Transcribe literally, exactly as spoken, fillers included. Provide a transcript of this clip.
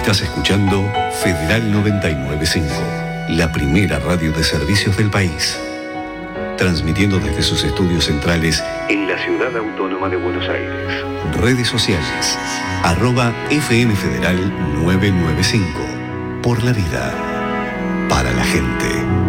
Estás escuchando Federal noventa y nueve punto cinco, la primera radio de servicios del país. Transmitiendo desde sus estudios centrales en la ciudad autónoma de Buenos Aires. Redes sociales, arroba F M Federal novecientos noventa y cinco. Por la vida, para la gente.